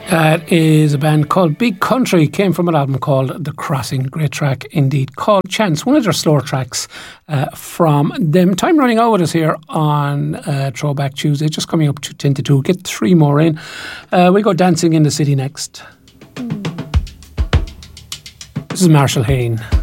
That is a band called Big Country, came from an album called The Crossing. Great track indeed, called Chance, one of their slower tracks from them. Time running out with us here on Throwback Tuesday, just coming up to 10 to 2. Get 3 more in. We go Dancing in the City next. This is Marshall Hayne.